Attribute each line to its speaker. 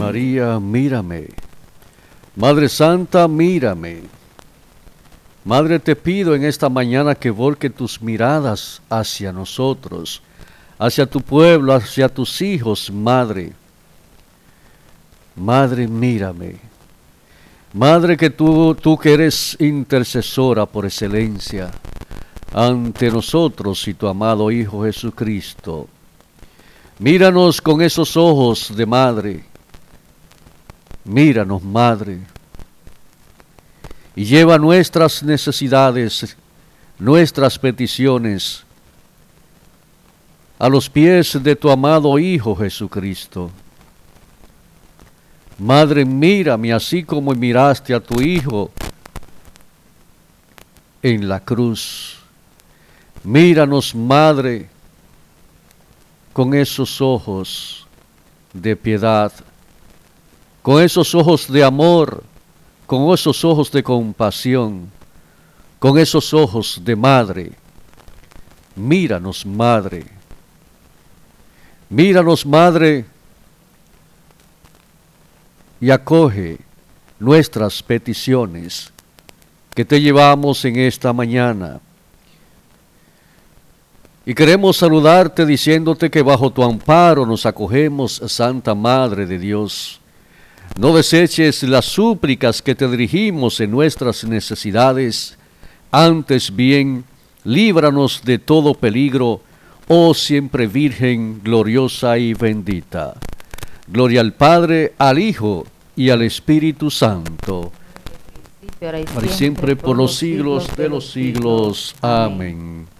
Speaker 1: María, mírame. Madre Santa, mírame. Madre, te pido en esta mañana que volque tus miradas hacia nosotros, hacia tu pueblo, hacia tus hijos, Madre. Madre, mírame. Madre, que tú que eres intercesora por excelencia ante nosotros y tu amado Hijo Jesucristo, míranos con esos ojos de madre. Míranos, Madre, y lleva nuestras necesidades, nuestras peticiones a los pies de tu amado Hijo Jesucristo. Madre, mírame así como miraste a tu Hijo en la cruz. Míranos, Madre, con esos ojos de piedad, con esos ojos de amor, con esos ojos de compasión, con esos ojos de madre. Míranos, Madre. Míranos, Madre, y acoge nuestras peticiones que te llevamos en esta mañana. Y queremos saludarte diciéndote que bajo tu amparo nos acogemos, Santa Madre de Dios. No deseches las súplicas que te dirigimos en nuestras necesidades, antes bien, líbranos de todo peligro, oh siempre Virgen gloriosa y bendita. Gloria al Padre, al Hijo y al Espíritu Santo, ahora y siempre por los siglos de los siglos. Amén.